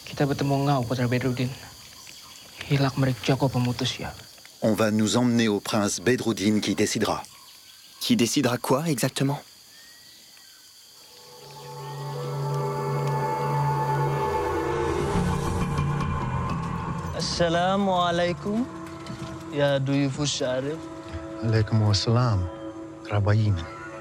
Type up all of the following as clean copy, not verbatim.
Kita bertemu engkau, Putra Bedruddin. Hilak Merik Joko pemutus ya. On va nous emmener au prince Bedruddin qui décidera. Qui décidera quoi exactement? Assalamualaikum, ya Duyufus Syarif. Waalaikumsalam, Rabayin.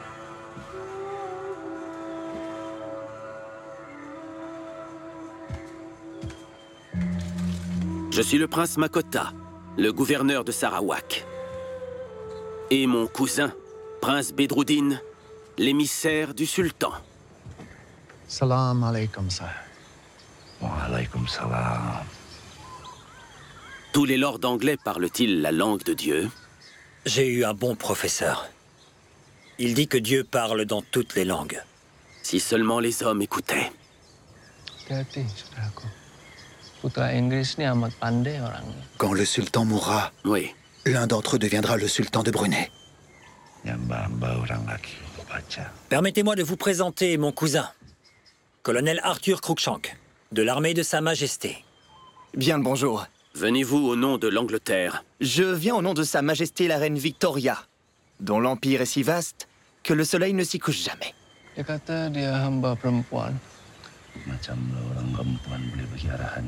Je suis le prince Makota, le gouverneur de Sarawak. Et mon cousin, prince Bedruddin, l'émissaire du sultan. Salam alaikum, sir. Wa alaykum salam. Tous les lords anglais parlent-ils la langue de Dieu? J'ai eu un bon professeur. Il dit que Dieu parle dans toutes les langues. Si seulement les hommes écoutaient. Hati-hati, saudaraku. Putra Inggris ni amat pandai orangnya. Quand le sultan mourra, Oui. l'un d'entre eux deviendra le sultan de Brunei. Nyamba orang lagi baca. Permettez-moi de vous présenter mon cousin, colonel Arthur Cruikshank, de l'armée de Sa Majesté. Bien le bonjour. Venez-vous au nom de l'Angleterre? Je viens au nom de Sa Majesté la Reine Victoria, dont l'empire est si vaste que le soleil ne s'y couche jamais. Dia kata dia hamba perempuan. Macam orang perempuan boleh bagi arahan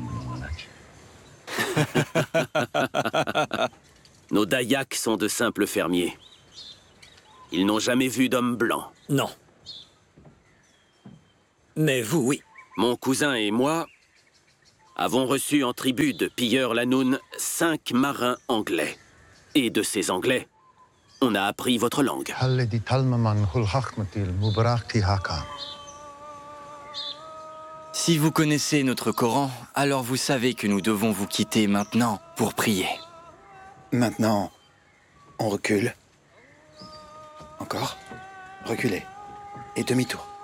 lelaki. Nos Dayaks sont de simples fermiers. Ils n'ont jamais vu d'homme blanc. Non. Mais vous, oui. Mon cousin et moi avons reçu en tribut de Pilleur Lanoun 5 marins anglais. Et de ces Anglais, on a appris votre langue. Haledi talmaman hulhakmatil mubaraki haka. Si vous connaissez notre Coran, alors vous savez que nous devons vous quitter maintenant pour prier. Maintenant, on recule. Encore. Reculez. Et demi-tour.